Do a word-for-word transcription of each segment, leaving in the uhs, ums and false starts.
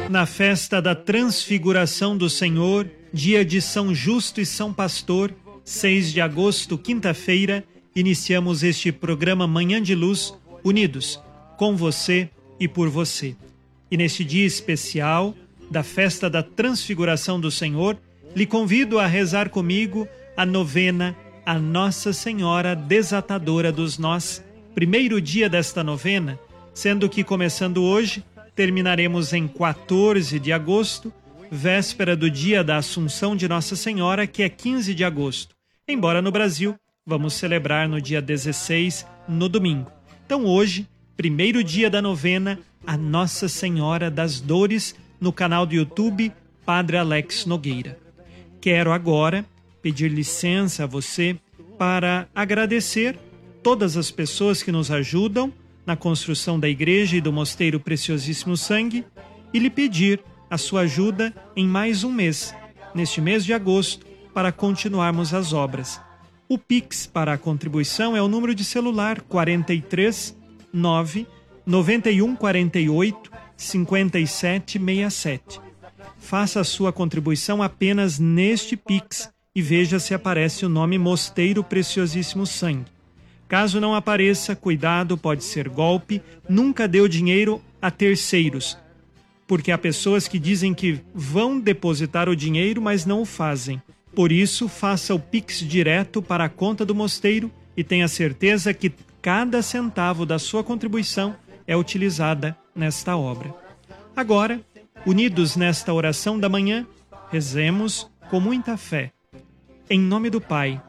Na festa da Transfiguração do Senhor, dia de São Justo e São Pastor, seis de agosto, quinta-feira, iniciamos este programa Manhã de Luz, unidos com você e por você. E neste dia especial da festa da Transfiguração do Senhor, lhe convido a rezar comigo a novena a Nossa Senhora Desatadora dos Nós, primeiro dia desta novena, sendo que começando hoje, terminaremos em quatorze de agosto, véspera do dia da Assunção de Nossa Senhora, que é quinze de agosto. Embora no Brasil, vamos celebrar no dia dezesseis, no domingo. Então hoje, primeiro dia da novena, a Nossa Senhora das Dores, no canal do YouTube Padre Alex Nogueira. Quero agora pedir licença a você para agradecer todas as pessoas que nos ajudam na construção da igreja e do Mosteiro Preciosíssimo Sangue e lhe pedir a sua ajuda em mais um mês, neste mês de agosto, para continuarmos as obras. O Pix para a contribuição é o número de celular quarenta e três, nove, noventa e um, quarenta e oito, cinquenta e sete, sessenta e sete. Faça a sua contribuição apenas neste Pix e veja se aparece o nome Mosteiro Preciosíssimo Sangue. Caso não apareça, cuidado, pode ser golpe, nunca dê o dinheiro a terceiros, porque há pessoas que dizem que vão depositar o dinheiro, mas não o fazem. Por isso, faça o Pix direto para a conta do mosteiro e tenha certeza que cada centavo da sua contribuição é utilizada nesta obra. Agora, unidos nesta oração da manhã, rezemos com muita fé. Em nome do Pai,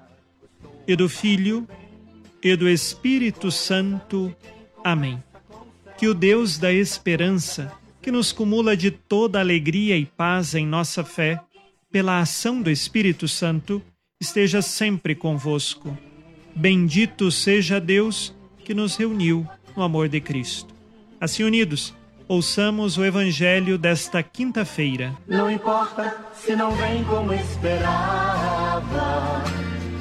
e do Filho, e do Espírito Santo. Amém. Que o Deus da esperança, que nos cumula de toda alegria e paz em nossa fé, pela ação do Espírito Santo, esteja sempre convosco. Bendito seja Deus que nos reuniu no amor de Cristo. Assim unidos, ouçamos o Evangelho desta quinta-feira. Não importa se não vem como esperava,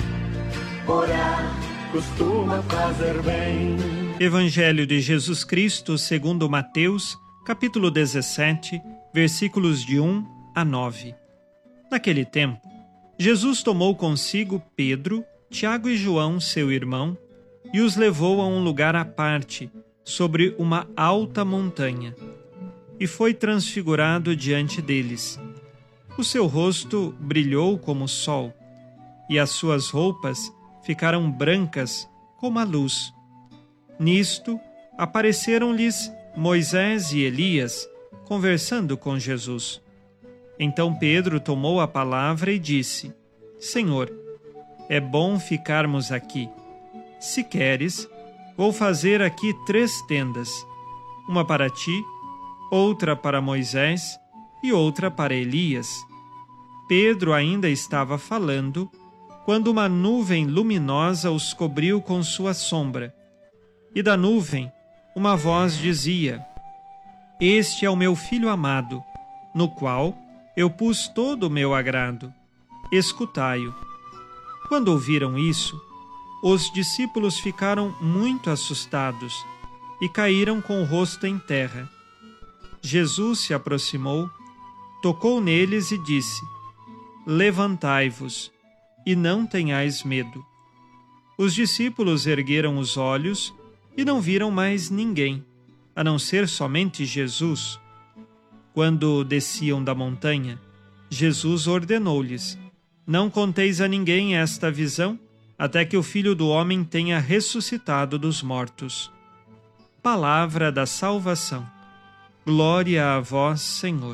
orar costuma fazer bem. Evangelho de Jesus Cristo segundo Mateus, capítulo dezessete, versículos de um a nove. Naquele tempo, Jesus tomou consigo Pedro, Tiago e João, seu irmão, e os levou a um lugar à parte, sobre uma alta montanha, e foi transfigurado diante deles. O seu rosto brilhou como o sol, e as suas roupas ficaram brancas como a luz. Nisto, apareceram-lhes Moisés e Elias, conversando com Jesus. Então Pedro tomou a palavra e disse: Senhor, é bom ficarmos aqui. Se queres, vou fazer aqui três tendas, uma para ti, outra para Moisés e outra para Elias. Pedro ainda estava falando, quando uma nuvem luminosa os cobriu com sua sombra. E da nuvem, uma voz dizia: Este é o meu Filho amado, no qual eu pus todo o meu agrado. Escutai-o. Quando ouviram isso, os discípulos ficaram muito assustados e caíram com o rosto em terra. Jesus se aproximou, tocou neles e disse: Levantai-vos e não tenhais medo. Os discípulos ergueram os olhos e não viram mais ninguém, a não ser somente Jesus. Quando desciam da montanha, Jesus ordenou-lhes: Não conteis a ninguém esta visão, até que o Filho do Homem tenha ressuscitado dos mortos. Palavra da salvação. Glória a vós, Senhor.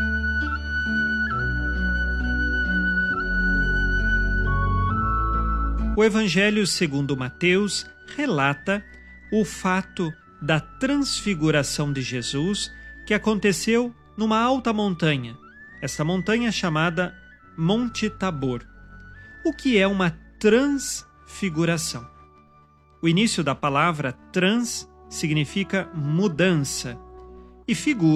O Evangelho segundo Mateus relata o fato da transfiguração de Jesus que aconteceu numa alta montanha, esta montanha chamada Monte Tabor. O que é uma transfiguração? O início da palavra trans significa mudança e figura